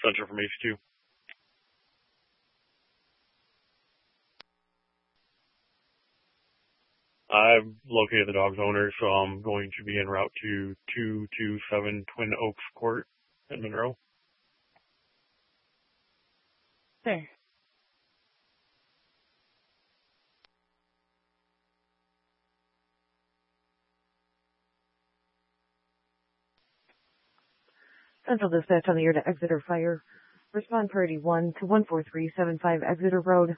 Center from H2. I've located the dog's owner, so I'm going to be en route to 227 Twin Oaks Court in Monroe. Okay. Central Dispatch on the air to Exeter Fire. Respond priority 1 to 14375 Exeter Road.